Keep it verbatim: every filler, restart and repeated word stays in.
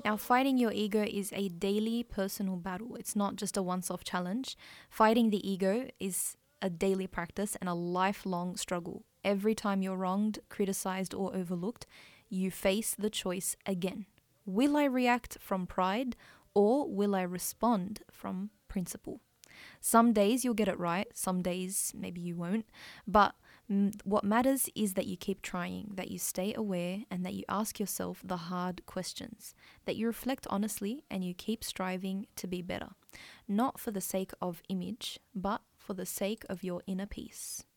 Now, fighting your ego is a daily personal battle. It's not just a once off challenge. Fighting the ego is a daily practice and a lifelong struggle. Every time you're wronged, criticized, or overlooked, you face the choice again. Will I react from pride or will I respond from principle? Some days you'll get it right, some days maybe you won't, but mm, what matters is that you keep trying, that you stay aware, and that you ask yourself the hard questions, that you reflect honestly and you keep striving to be better, not for the sake of image, but for the sake of your inner peace.